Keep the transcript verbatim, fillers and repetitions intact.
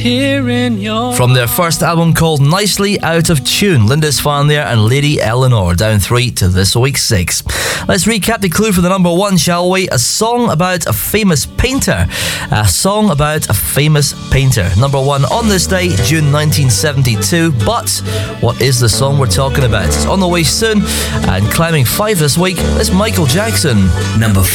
hearing your From their first album called Nicely Out of Tune, Lindisfarne there and Lady Eleanor, down three to this week's six. Let's recap the clue for the number one, shall we? A song about a famous painter. A song about a famous painter. Number one on this day, June nineteen seventy-two. But what is the song we're talking about? It's on the way soon, and climbing five this week is Michael Jackson. Number five.